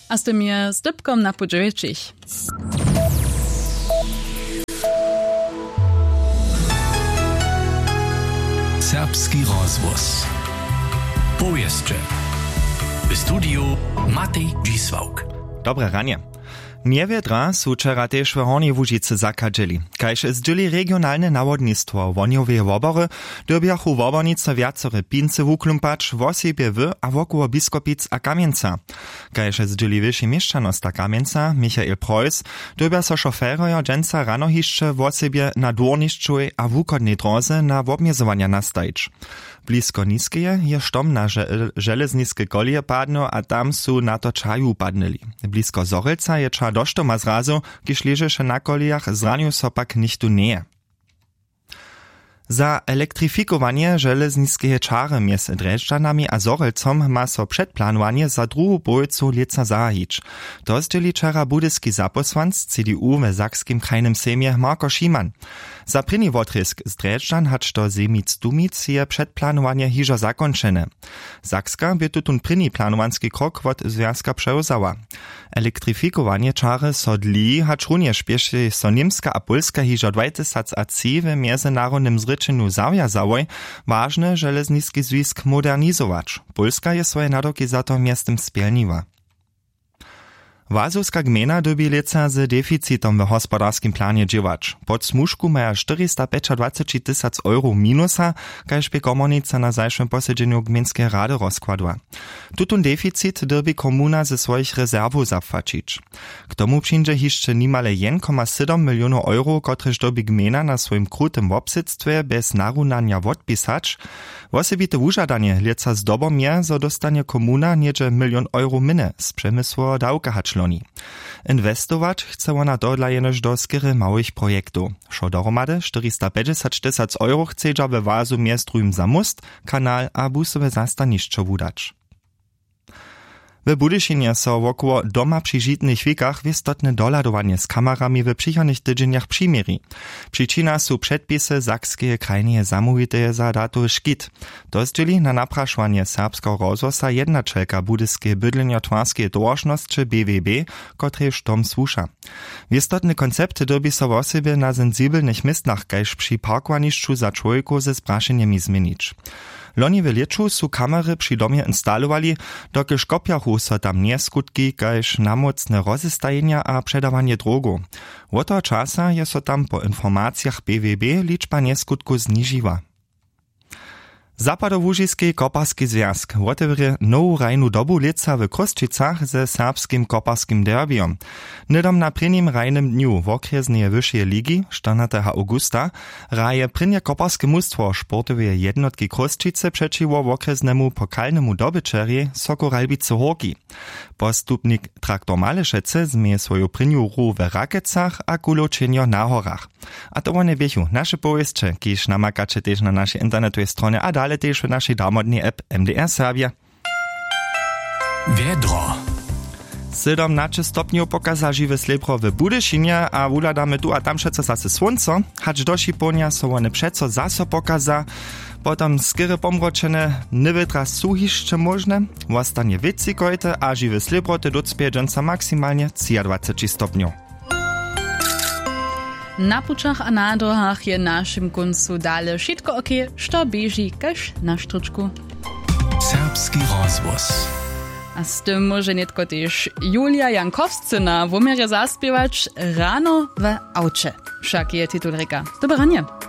a z tym je z dybkom na podżewieczich. Serbski rozvoz. Powieszcze. W studiu Matej Dzisłauk. Dobre ranie. Miewiedra su wczera też w Hornej Łužicy zakadzili. Kajż zdyli regionalne nawodnictwo woniowe wobory, dobiachu wobornice wiacore pince wuklumpacz w osibie w a wokoło Biskopic a Kamieńca. Kajż zdyli wyższy mieszczanost a Kamieńca, Michael Preuss, dobia so szoferojo dżęca rano hiszcze w osibie na dworniszczuj a wukodnej drodze na wobmiezowania nastajć. Blisko Niskeje je štom na železniske kolije padno a tam su na to čaju padnili. Blisko Zorelca je ča doštoma zrazu, kiž ležeše na kolijach, zranju so pak nichtu neje. Za elektrifikowanie železniskeje čary mjez Drežďanami a Zorelcom ma so předplánovanie za druhú polovicu ljeca zahić. To zdjeli čara budyski zaposłanc CDU w Sakskim krajnym sejmie Marko Šiman. Za prini wotrysk z Drežďan hač do Semic-Dumic je předplánovanie hižo zakončene. Sakska by tutun prini planowanski krok wot związka przełzała. Elektrifikowanie čary so dli hač runjež pieši so Nimska a Polska hižo 2010 w międzynarodnym zryczeniu zawiązałoj, ważny železniski związk modernizować. Polska je swoje nadoki za to miastem spielniła. Wazowska gmina dobi leca z deficitom w hospodarskim planie dziewać. Pod smuszku maja 425 000 euro minusa, kajż by komunica na zajszym posiedzeniu gminskiej rady rozkładła. Tutun deficit dobi komuna ze swoich rezerwów zapłacić. K tomu przyjdzie jeszcze nimale 1,7 milionów euro, kotreż dobi gmina na swoim krutym wobsyctwie bez narunania odpisać. Osobite wużadanie leca z dobom je, zo dostanie komuna niedzie 1 milion euro minne z przemysłu dawka haczloni. Inwestować chce ona dodla jenoż do skiery małych projektów. Szo dohromady 450 000 euro chce we wazu miestrujm za most, kanal a busowe zastaniszczo wudać. W Budyšinie so wokoło doma przy żitnych wikach wistotne doladowanie z kamerami w przychodnych tydzieniach przymieri. Przyczyna su przedpisy Sakskie krajnie zamówite za datu szkit. To zdzieli na napraszwanie serbskiego rozwosa jedna czelka budyskiej bydlenio-twarskiej dorożności BWB, kotreż tom słusza. Wistotne koncepty dobi so w osobie na sensibelnych miejscach, kajż przy parkowaniszczu za człowieku ze spraszeniem zmienić. Loni w lieczu su kamery przy domie instalowali, dokiż kopiachu so tam nie skutki, kajż namocne rozestajenia a przedawanie drogu. Od toho czasa je so tam po informacjach BWB liczba nieskutku zniżyła. Zapadołužiski koparski związk otewrie nowu rajnu dobu leca w Kosčicach ze serbskim koparskim derbiom. Nydom na prynnym rajnym dniu w okresnej wyższej ligi 14 augusta raje prynnie koparskie mustwo sportowe jednotki Kosčice przeciwko w okresnemu pokalnemu dobyczerje Sokoralbice Horki. Postupnik Traktor Malešece zmie swoją prynniu ru w Rakecach a kuločenjo na horach. A to one biechu nasze powieszcze, kiż namakacie też na naszej internetowej stronie, a ale też w naszej darmodnej app MDR Serbia. Wiedro. 17 stopniów pokaza żywe slepro w Budyšinie, a wuladamy tu a tam przeco zase słońco, hacz do Šiponia so one przeco zase pokaza, potem skiery pomroczene, niewytra su jeszcze możne, wostanie wycikojte, a żywe slepro te docpieżąca maksymalnie 23 stopniów. Na pučach a na drohach je našim kuncu dale šitko okie, što beži kaž na štručku. Serbski rozvoz. A z tym może netko też Julia Jankowscyna w umiarze zaspiewać rano w aucie. Wszak je tytuł reka. Dobre ranie.